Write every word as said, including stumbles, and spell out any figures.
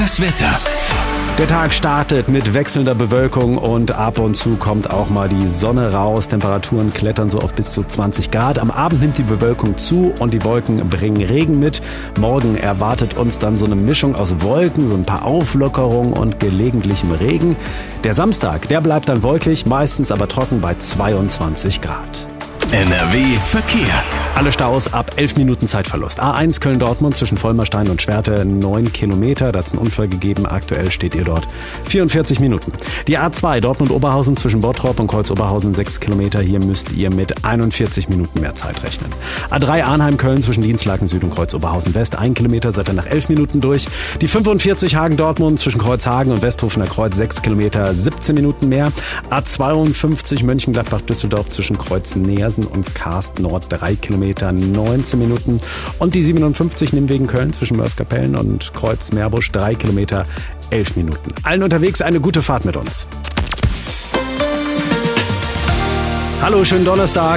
Das Wetter. Der Tag startet mit wechselnder Bewölkung und ab und zu kommt auch mal die Sonne raus. Temperaturen klettern so auf bis zu zwanzig Grad. Am Abend nimmt die Bewölkung zu und die Wolken bringen Regen mit. Morgen erwartet uns dann so eine Mischung aus Wolken, so ein paar Auflockerungen und gelegentlichem Regen. Der Samstag, der bleibt dann wolkig, meistens aber trocken bei zweiundzwanzig Grad. N R W Verkehr. Alle Staus ab elf Minuten Zeitverlust. A eins Köln-Dortmund zwischen Vollmerstein und Schwerte neun Kilometer. Da hat es einen Unfall gegeben. Aktuell steht ihr dort vierundvierzig Minuten. Die A zwei Dortmund-Oberhausen zwischen Bottrop und Kreuz-Oberhausen sechs Kilometer. Hier müsst ihr mit einundvierzig Minuten mehr Zeit rechnen. A drei Arnheim-Köln zwischen Dienstlaken Süd und Kreuz-Oberhausen-West. ein Kilometer seid ihr nach elf Minuten durch. Die fünfundvierzig Hagen-Dortmund zwischen Kreuzhagen und Westhofener Kreuz sechs Kilometer, siebzehn Minuten mehr. A zweiundfünfzig Mönchengladbach-Düsseldorf zwischen Kreuz-Neersen und Karst Nord drei Kilometer, neunzehn Minuten. Und die siebenundfünfzig Nimwegen-Köln zwischen Mörs-Kapellen und Kreuz-Meerbusch drei Kilometer, elf Minuten. Allen unterwegs eine gute Fahrt mit uns. Hallo, schönen Donnerstag.